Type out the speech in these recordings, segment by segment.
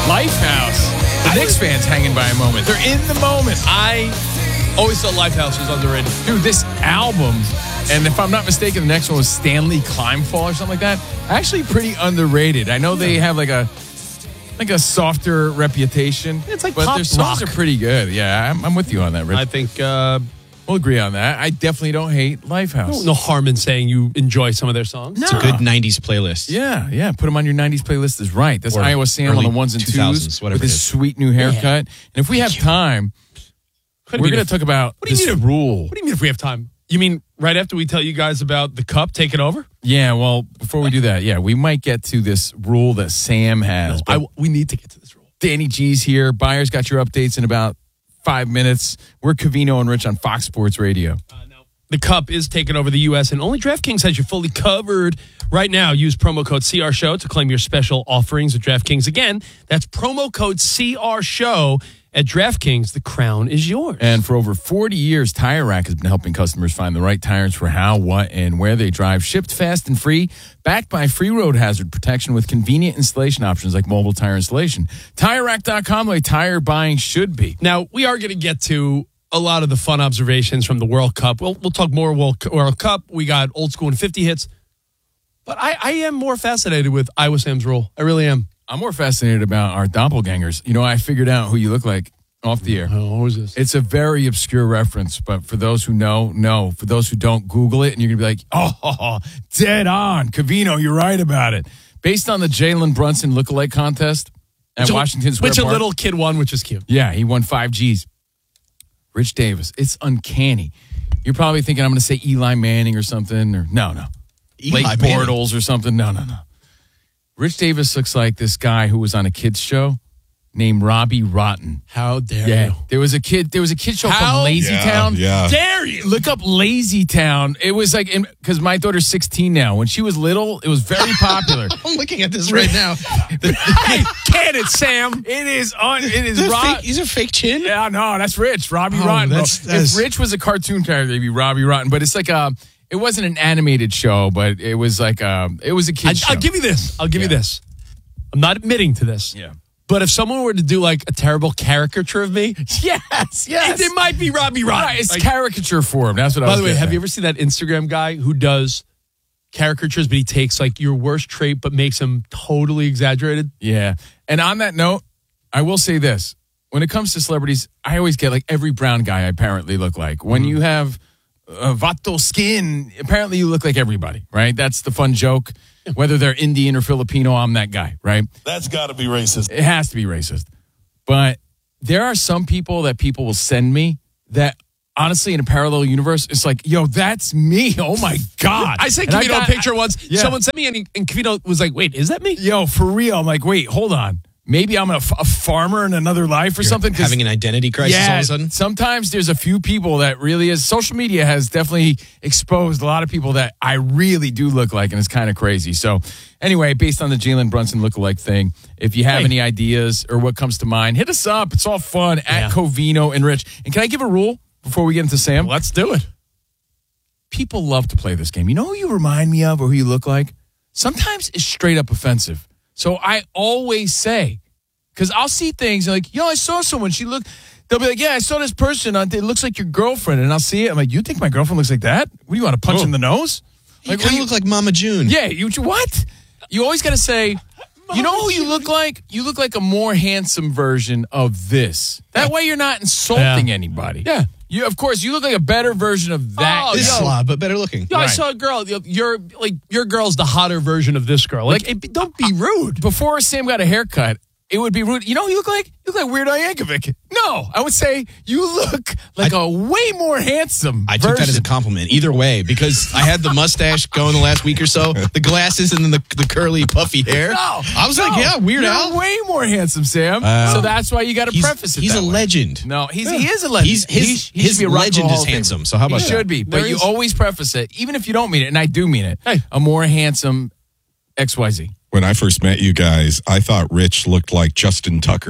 Lifehouse. The Knicks fans hanging by a moment. They're in the moment. I always thought Lifehouse was underrated. Dude, this album, and if I'm not mistaken, the next one was Stanley Climbfall or something like that. Actually pretty underrated. I know they have like a softer reputation. It's like but pop their songs rock. are pretty good. Yeah, I'm with you on that, Rich. I think We'll agree on that. I definitely don't hate Lifehouse. no harm in saying you enjoy some of their songs. No. It's a good 90s playlist. Yeah. Put them on your 90s playlist is right. That's Or Iowa Sam on the early ones and 2000s, twos whatever with it his is. sweet new haircut. And if we have time, we're going to talk about What do you this mean? rule. What do you mean if we have time? You mean right after we tell you guys about the cup taking over? Yeah, well, before we do that, we might get to this rule that Sam has. but We need to get to this rule. Danny G's here. Byers got your updates in about 5 minutes. We're Covino and Rich on Fox Sports Radio. The cup is taking over the U.S. and only DraftKings has you fully covered. Right now, use promo code CRSHOW to claim your special offerings at DraftKings. Again, that's promo code CRSHOW at DraftKings. The crown is yours. And for over 40 years, Tire Rack has been helping customers find the right tires for how, what, and where they drive. Shipped fast and free, backed by free road hazard protection with convenient installation options like mobile tire installation. TireRack.com, the way tire buying should be. Now, we are going to get to a lot of the fun observations from the World Cup. We'll talk more World Cup. We got old school and 50 hits. But I am more fascinated with Iowa Sam's rule. I really am. I'm more fascinated about our doppelgangers. You know, I figured out who you look like off the air. Oh, what was this? It's a very obscure reference, but for those who know. For those who don't, Google it, and you're going to be like, oh, dead on. Covino, you're right about it. Based on the Jalen Brunson lookalike contest at Washington Square Which a Park. little kid won, which is cute. Yeah, he won 5 Gs. Rich Davis. It's uncanny. You're probably thinking I'm going to say Eli Manning or something. Or no. Blake Bortles or something. No. Rich Davis looks like this guy who was on a kids show named Robbie Rotten. How dare you? There was a kid show How called Lazy Town. Yeah. Dare you? Look up Lazy Town. It was like, because my daughter's 16 now. When she was little, it was very popular. I'm looking at this right now. Hey, can it, Sam? It is Rob. He's a fake chin? Yeah, no, that's Rich. Robbie Oh, Rotten. that's- If Rich was a cartoon character, it'd be Robbie Rotten. But it's like it wasn't an animated show, but it was like it was a kid's show. I'll give you this. I'll give you this. I'm not admitting to this. Yeah. But if someone were to do like a terrible caricature of me, Yes. it might be Robbie Rotten. Right, it's Like, caricature form. That's what I was by the way, getting have at. you ever seen that Instagram guy who does caricatures, but he takes like your worst trait, but makes them totally exaggerated? Yeah. And on that note, I will say this. When it comes to celebrities, I always get like every brown guy I apparently look like. When you have vato skin, apparently you look like everybody, right? That's the fun joke. Whether they're Indian or Filipino, I'm that guy, right? That's got to be racist. It has to be racist. But there are some people that people will send me that honestly in a parallel universe, it's like, yo, that's me. Oh my God. I sent And Cavito a picture once. Yeah. Someone sent me and Cavito was like, wait, is that me? Yo, for real. I'm like, wait, hold on. Maybe I'm a farmer in another life or something. 'cause- Having an identity crisis all of a sudden? Sometimes there's a few people that really is. Social media has definitely exposed a lot of people that I really do look like, and it's kind of crazy. So, anyway, based on the Jalen Brunson lookalike thing, if you have any ideas or what comes to mind, hit us up. It's all fun at Covino and Rich. And can I give a rule before we get into Sam? Let's do it. People love to play this game. You know who you remind me of or who you look like? Sometimes it's straight up offensive. So I always say, because I'll see things and like, yo, I saw someone. They'll be like, yeah, I saw this person. It looks like your girlfriend. And I'll see it. I'm like, you think my girlfriend looks like that? What do you want to punch in the nose? You kind of look like Mama June. Yeah, what? You always got to say, you know who you look like? You look like a more handsome version of this. That way you're not insulting anybody. Yeah. Of course, you look like a better version of that. This slob, but better looking. Yo, I Right. saw a girl. Your girl's the hotter version of this girl. Don't be rude. Before Sam got a haircut, it would be rude. You know who you look like? You look like Weird Al Yankovic. No, I would say you look like a way more handsome I took that as a compliment either way because I had the mustache going the last week or so, the glasses and then the curly puffy hair. I was like, yeah, Weird You're Al. way more handsome, Sam. So that's why you got to preface it. He's that a way. legend. No, he is a legend. His should be a Rock and legend Roll is Hall of Famer. handsome. So how about He that? should be, but There you is. always preface it, even if you don't mean it, and I do mean it. Hey. A more handsome XYZ. When I first met you guys, I thought Rich looked like Justin Tucker.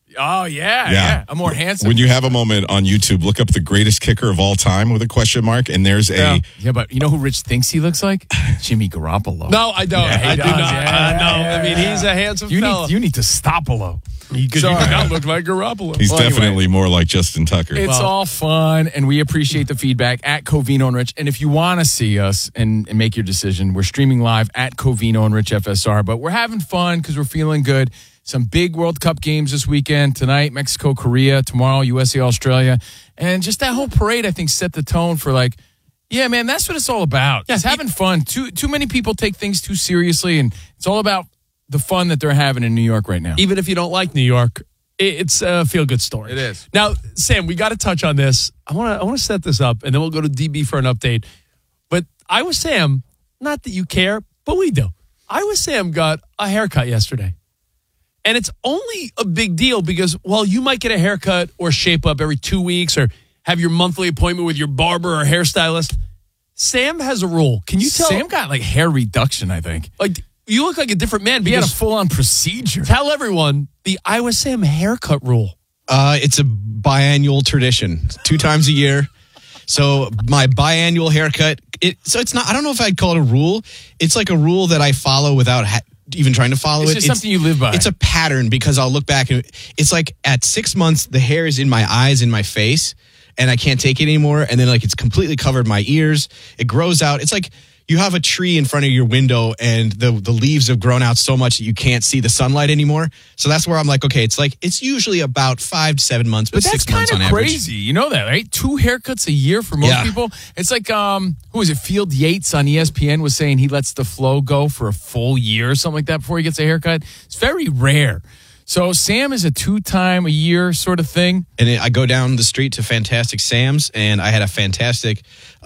Oh, yeah. A more handsome. When you have a moment on YouTube, look up the greatest kicker of all time with a question mark, and there's a... Yeah, but you know who Rich thinks he looks like? Jimmy Garoppolo. No, I don't. Yeah, I do does. not. Yeah, I mean, he's a handsome fella. You need to stop-a-lo. Because you do not look like Garoppolo. He's Well, definitely anyway. more like Justin Tucker. It's all fun, and we appreciate the feedback at Covino and Rich. And if you want to see us and make your decision, we're streaming live at Covino and Rich FSR. But we're having fun because we're feeling good. Some big World Cup games this weekend. Tonight, Mexico, Korea. Tomorrow, USA, Australia. And just that whole parade, I think, set the tone for like, yeah, man, that's what it's all about. Just having fun. Too many people take things too seriously, and it's all about the fun that they're having in New York right now. Even if you don't like New York, it's a feel-good story. It is. Now, Sam, we got to touch on this. I want to set this up, and then we'll go to DB for an update. But Iowa Sam, not that you care, but we do. Iowa Sam got a haircut yesterday. And it's only a big deal because, well, you might get a haircut or shape up every 2 weeks or have your monthly appointment with your barber or hairstylist. Sam has a rule. Can you tell? Sam got like hair reduction, I think. Like, you look like a different man He had a because full-on procedure. tell everyone the Iowa Sam haircut rule. It's a biannual tradition, 2 times a year. So my biannual haircut, it's not, I don't know if I'd call it a rule. It's like a rule that I follow without even trying to follow It's it. just something you live by. It's a pattern because I'll look back and it's like at 6 months, the hair is in my eyes, in my face, and I can't take it anymore. And then like it's completely covered my ears. It grows out. It's like you have a tree in front of your window and the leaves have grown out so much that you can't see the sunlight anymore. So that's where I'm like, okay, it's usually about 5 to 7 months, but But that's 6 months kind on of average. crazy. You know that, right? 2 haircuts a year for most Yeah. people. It's like, who is it? Field Yates on ESPN was saying he lets the flow go for a full year or something like that before he gets a haircut. It's very rare. So Sam is a 2-time-a-year sort of thing. And I go down the street to Fantastic Sam's, and I had a fantastic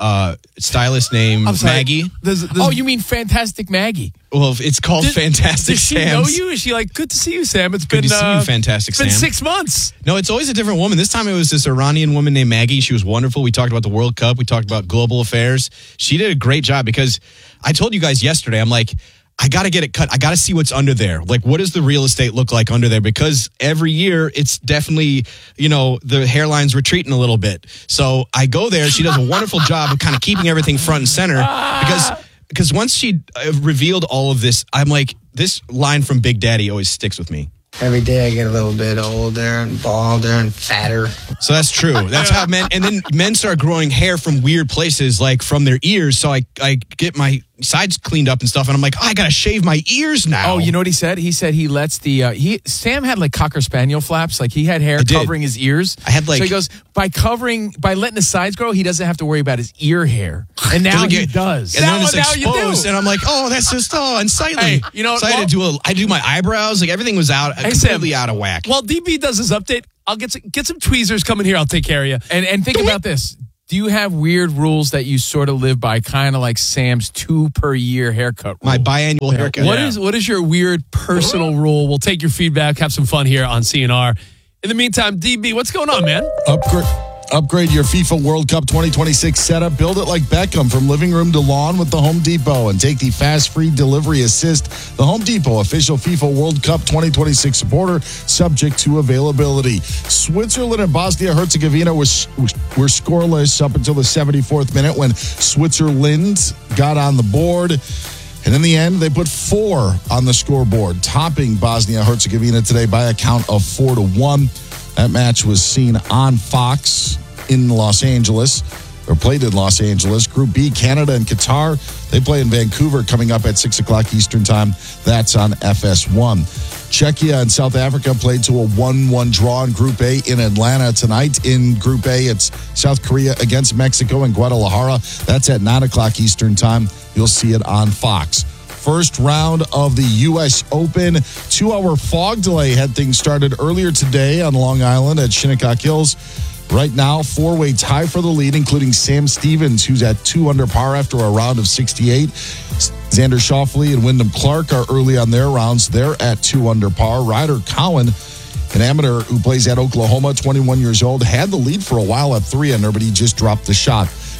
stylist named I'm sorry. Maggie. Oh, you mean Fantastic Maggie? Well, it's called Fantastic Does she Sam's. know you? Is she like, good to see you, Sam? It's Good been to see you, Fantastic it's been Sam. 6 months. No, it's always a different woman. This time it was this Iranian woman named Maggie. She was wonderful. We talked about the World Cup. We talked about global affairs. She did a great job because I told you guys yesterday, I'm like, I got to get it cut. I got to see what's under there. Like, what does the real estate look like under there? Because every year it's definitely, the hairline's retreating a little bit. So I go there. She does a wonderful job of kind of keeping everything front and center because once she revealed all of this, I'm like, this line from Big Daddy always sticks with me. Every day I get a little bit older and balder and fatter. So that's true. That's how men start growing hair from weird places, like from their ears. So I get my sides cleaned up and stuff, and I'm like, I gotta shave my ears now. Oh, you know what he said? He said he lets Sam had like Cocker Spaniel flaps. Like he had hair I did. covering his ears. I had, like- So he goes, by letting the sides grow, he doesn't have to worry about his ear hair. And now he does. And then it's Now you do. exposed, and I'm like, oh, that's just unsightly. Hey, you know so what? I do my eyebrows, like everything was completely Sam, out of whack. While DB does his update, I'll get some tweezers coming here. I'll take care of you. And think about this. Do you have weird rules that you sort of live by, kind of like Sam's 2 per year haircut rule? My biannual haircut. What is your weird personal rule? We'll take your feedback, have some fun here on CNR. In the meantime, DB, what's going on, man? Upgrade your FIFA World Cup 2026 setup. Build it like Beckham from living room to lawn with the Home Depot and take the fast free delivery assist. The Home Depot, official FIFA World Cup 2026 supporter, subject to availability. Switzerland and Bosnia-Herzegovina were scoreless up until the 74th minute when Switzerland got on the board. And in the end, they put 4 on the scoreboard, topping Bosnia-Herzegovina today by a count of 4-1. That match was seen on Fox in Los Angeles, or played in Los Angeles. Group B, Canada and Qatar, they play in Vancouver coming up at 6 o'clock Eastern Time. That's on FS1. Czechia and South Africa played to a 1-1 draw in Group A in Atlanta tonight. In Group A, it's South Korea against Mexico in Guadalajara. That's at 9 o'clock Eastern Time. You'll see it on Fox. First round of the U.S. Open. 2-hour fog delay had things started earlier today on Long Island at Shinnecock Hills. Right now, 4-way tie for the lead, including Sam Stevens, who's at 2 under par after a round of 68. Xander Schauffele and Wyndham Clark are early on their rounds. They're at 2 under par. Ryder Cowan, an amateur who plays at Oklahoma, 21 years old, had the lead for a while at 3 under, but he just dropped the shot.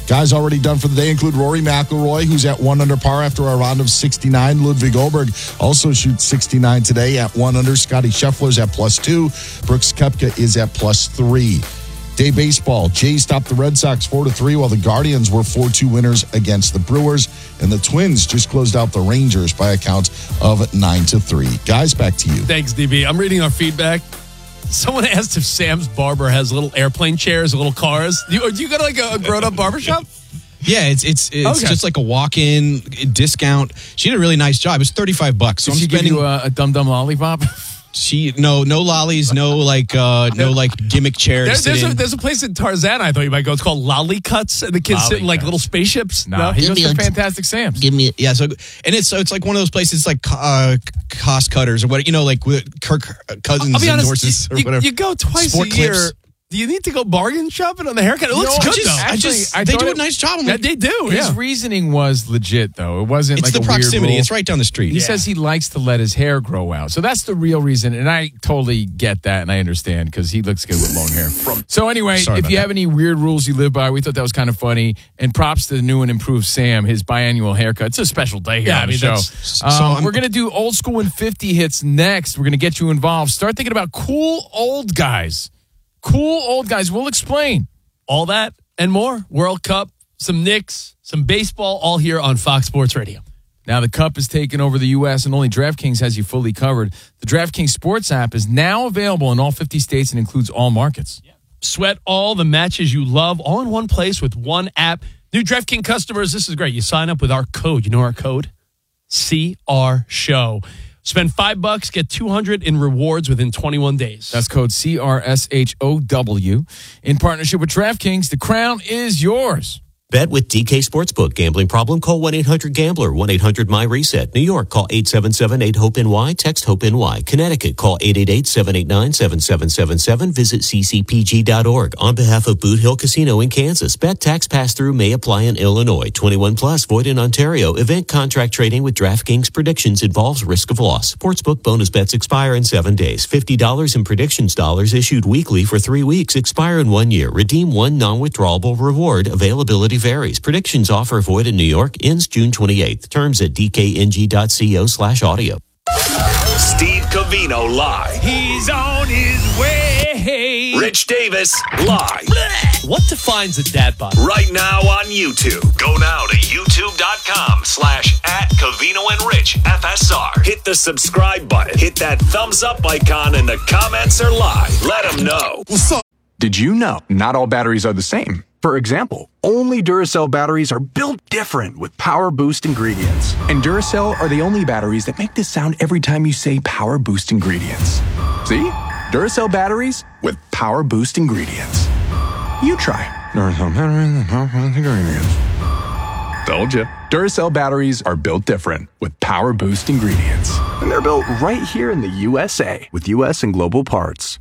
Guys already done for the day include Rory McIlroy, who's at 1 under par after a round of 69. Ludwig Åberg also shoots 69 today at 1 under. Scotty Scheffler's at +2. Brooks Koepka is at +3. Day baseball. Jays topped the Red Sox 4-3, while the Guardians were 4-2 winners against the Brewers. And the Twins just closed out the Rangers by a count of 9-3. Guys, back to you. Thanks, DB. I'm reading our feedback. Someone asked if Sam's Barber has little airplane chairs, little cars. Do you go to like a grown-up barbershop? Yeah, it's Okay. just like a walk-in discount. She did a really nice job. It was $35. So Did she give you a dum-dum lollipop? no lollies, no gimmick chairs. There's a place in Tarzana I thought you might go. It's called Lolly Cuts, and the kids sit in like little spaceships. No, he goes to Fantastic Sam's. It's like one of those places like Cost Cutters or what, like with Kirk Cousins I'll be honest, endorses or whatever. you go twice Sport a year. Clips. Do you need to go bargain shopping on the haircut? It looks good, though. They do a nice job. They do, His reasoning was legit, though. It wasn't It's like the a weird proximity. rule. It's right down the street. He says he likes to let his hair grow out. So that's the real reason. And I totally get that and I understand because he looks good with long hair. So anyway, Sorry if about you that. have any weird rules you live by, we thought that was kind of funny. And props to the new and improved Sam, his biannual haircut. It's a special day here on the show. We're going to do old school and 50 hits next. We're going to get you involved. Start thinking about cool old guys. Cool old guys. We'll explain. All that and more. World Cup, some Knicks, some baseball, all here on Fox Sports Radio. Now the Cup is taking over the U.S. and only DraftKings has you fully covered. The DraftKings Sports app is now available in all 50 states and includes all markets. Sweat all the matches you love all in one place with one app. New DraftKings customers, this is great. You sign up with our code. You know our code? CR Show. Spend $5, get $200 in rewards within 21 days. That's code CRSHOW. In partnership with DraftKings, the crown is yours. Bet with DK Sportsbook. Gambling problem? Call 1-800-GAMBLER. 1-800-MY-RESET. New York, call 877-8-HOPE-NY. Text HOPE-NY. Connecticut, call 888-789-7777. Visit ccpg.org. On behalf of Boot Hill Casino in Kansas, bet tax pass-through may apply in Illinois. 21 plus, void in Ontario. Event contract trading with DraftKings predictions involves risk of loss. Sportsbook bonus bets expire in 7 days. $50 in predictions dollars issued weekly for 3 weeks. Expire in 1 year. Redeem one non-withdrawable reward. Availability varies. Predictions offer void in New York. Ends June 28th. Terms at dkng.co/audio. Steve Covino live. He's on his way. Rich Davis live. What defines a dad bod? Right now on YouTube. Go now to youtube.com/@CovinoandRichFSR. Hit the subscribe button. Hit that thumbs up icon and the comments are live. Let them know. Did you know not all batteries are the same? For example, only Duracell batteries are built different with Power Boost ingredients. And Duracell are the only batteries that make this sound every time you say Power Boost ingredients. See? Duracell batteries with Power Boost ingredients. You try. Duracell batteries with Power Boost ingredients. Told you. Duracell batteries are built different with Power Boost ingredients. And they're built right here in the USA with US and global parts.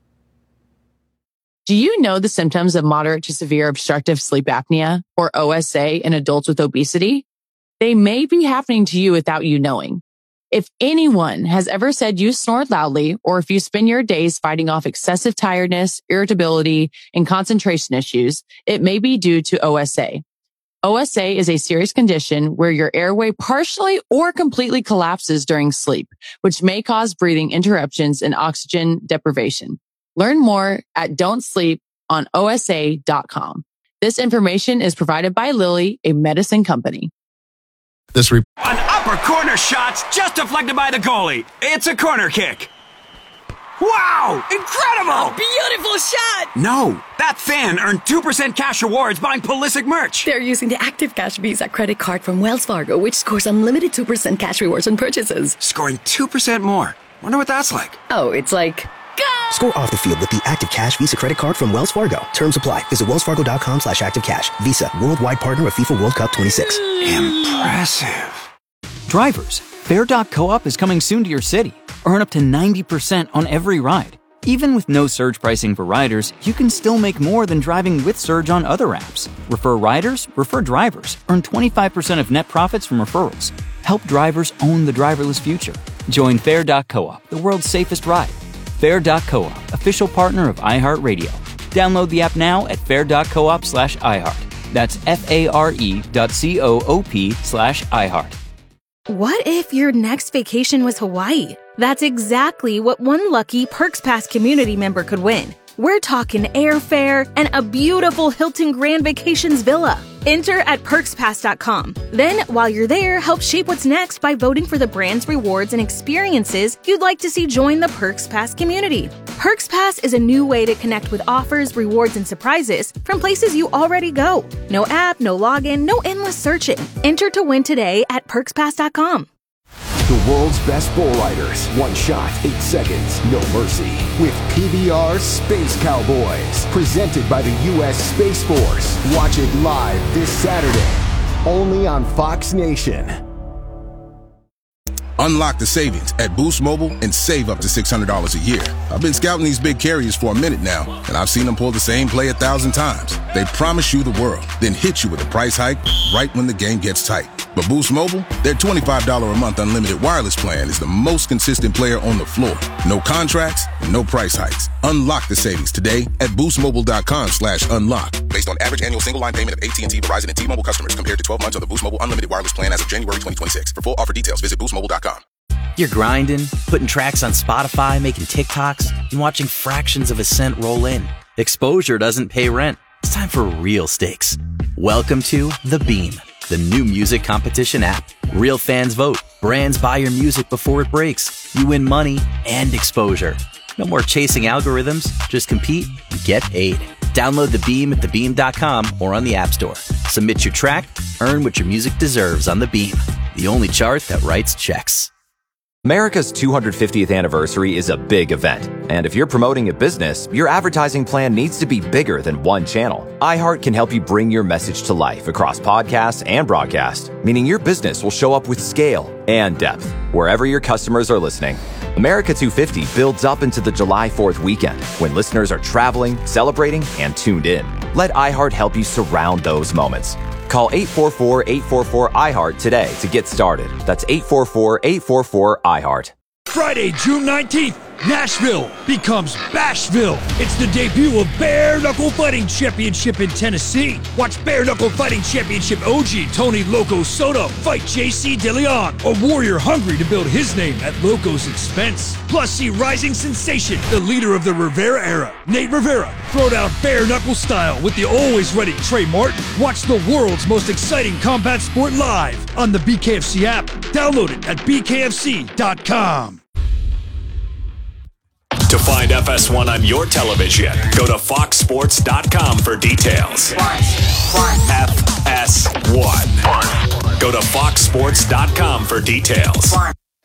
Do you know the symptoms of moderate to severe obstructive sleep apnea, or OSA, in adults with obesity? They may be happening to you without you knowing. If anyone has ever said you snore loudly, or if you spend your days fighting off excessive tiredness, irritability, and concentration issues, it may be due to OSA. OSA is a serious condition where your airway partially or completely collapses during sleep, which may cause breathing interruptions and oxygen deprivation. Learn more at don'tsleeponosa.com. This information is provided by Lilly, a medicine company. An upper corner shot's just deflected by the goalie. It's a corner kick. Wow! Incredible! Beautiful shot! No, that fan earned 2% cash rewards buying Pulisic merch. They're using the Active Cash Visa credit card from Wells Fargo, which scores unlimited 2% cash rewards on purchases. Scoring 2% more. Wonder what that's like. Oh, it's like... Go! Score off the field with the Active Cash Visa credit card from Wells Fargo. Terms apply. Visit wellsfargo.com/activecash. Visa, worldwide partner of FIFA World Cup 26. Impressive. Drivers, Fair.coop is coming soon to your city. Earn up to 90% on every ride. Even with no surge pricing for riders, you can still make more than driving with Surge on other apps. Refer riders, refer drivers. Earn 25% of net profits from referrals. Help drivers own the driverless future. Join Fair.coop, the world's safest ride. Fair.coop, official partner of iHeartRadio. Download the app now at fair.coop/iHeart. That's FARE.coop/iHeart. What if your next vacation was Hawaii? That's exactly what one lucky Perks Pass community member could win. We're talking airfare and a beautiful Hilton Grand Vacations villa. Enter at perkspass.com. Then, while you're there, help shape what's next by voting for the brands, rewards, and experiences you'd like to see join the Perks Pass community. Perks Pass is a new way to connect with offers, rewards, and surprises from places you already go. No app, no login, no endless searching. Enter to win today at perkspass.com. The world's best bull riders. One shot, 8 seconds, no mercy. With PBR Space Cowboys. Presented by the U.S. Space Force. Watch it live this Saturday. Only on Fox Nation. Unlock the savings at Boost Mobile and save up to $600 a year. I've been scouting these big carriers for a minute now, and I've seen them pull the same play 1,000 times. They promise you the world, then hit you with a price hike right when the game gets tight. But Boost Mobile, their $25 a month unlimited wireless plan is the most consistent player on the floor. No contracts, no price hikes. Unlock the savings today at boostmobile.com/unlock. Based on average annual single line payment of AT&T, Verizon, and T-Mobile customers compared to 12 months of the Boost Mobile unlimited wireless plan as of January 2026. For full offer details, visit boostmobile.com. You're grinding, putting tracks on Spotify, making TikToks, and watching fractions of a cent roll in. Exposure doesn't pay rent. It's time for real stakes. Welcome to The Beam, the new music competition app. Real fans vote. Brands buy your music before it breaks. You win money and exposure. No more chasing algorithms. Just compete and get paid. Download The Beam at thebeam.com or on the App Store. Submit your track, earn what your music deserves on The Beam, the only chart that writes checks. America's 250th anniversary is a big event, and if you're promoting a business, your advertising plan needs to be bigger than one channel. iHeart can help you bring your message to life across podcasts and broadcast, meaning your business will show up with scale and depth wherever your customers are listening. America 250 builds up into the July 4th weekend when listeners are traveling, celebrating, and tuned in. Let iHeart help you surround those moments. Call 844-844-iHeart today to get started. That's 844-844-iHeart. Friday, June 19th, Nashville becomes Bashville. It's the debut of Bare Knuckle Fighting Championship in Tennessee. Watch Bare Knuckle Fighting Championship OG Tony Loco Soto fight JC DeLeon, a warrior hungry to build his name at Loco's expense. Plus, see rising sensation, the leader of the Rivera era, Nate Rivera, throw down bare knuckle style with the always ready Trey Martin. Watch the world's most exciting combat sport live on the BKFC app. Download it at bkfc.com. To find FS1 on your television, go to foxsports.com for details. FS1. Go to foxsports.com for details.